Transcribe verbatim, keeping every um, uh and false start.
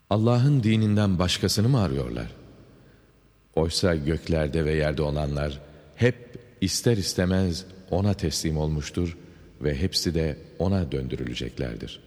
Allah'ın dininden başkasını mı arıyorlar? Oysa göklerde ve yerde olanlar hep ister istemez O'na teslim olmuştur ve hepsi de O'na döndürüleceklerdir.